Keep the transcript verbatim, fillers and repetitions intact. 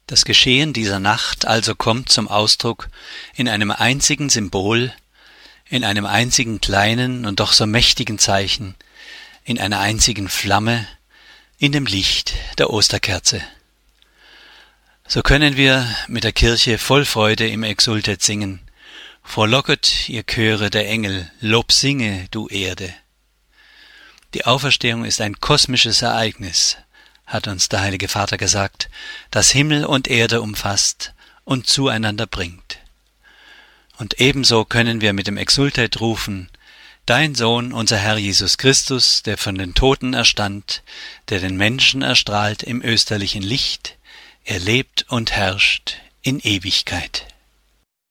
Das Geschehen dieser Nacht also kommt zum Ausdruck in einem einzigen Symbol, in einem einzigen kleinen und doch so mächtigen Zeichen, in einer einzigen Flamme, in dem Licht der Osterkerze. So können wir mit der Kirche voll Freude im Exultet singen: Frohlocket, ihr Chöre der Engel, Lob singe, du Erde. Die Auferstehung ist ein kosmisches Ereignis, hat uns der Heilige Vater gesagt, das Himmel und Erde umfasst und zueinander bringt. Und ebenso können wir mit dem Exultet rufen: Dein Sohn, unser Herr Jesus Christus, der von den Toten erstand, der den Menschen erstrahlt im österlichen Licht, er lebt und herrscht in Ewigkeit.